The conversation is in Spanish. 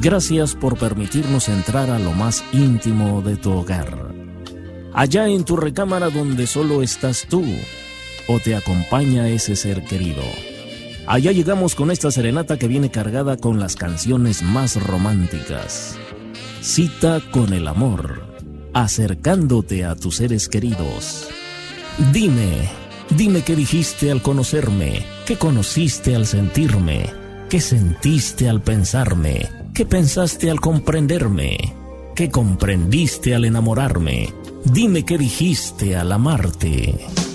Gracias por permitirnos entrar a lo más íntimo de tu hogar. Allá en tu recámara donde solo estás tú o te acompaña ese ser querido. Allá llegamos con esta serenata que viene cargada con las canciones más románticas. Cita con el amor, acercándote a tus seres queridos. Dime qué dijiste al conocerme, qué conociste al sentirme, qué sentiste al pensarme, qué pensaste al comprenderme, qué comprendiste al enamorarme. Dime qué dijiste al amarte.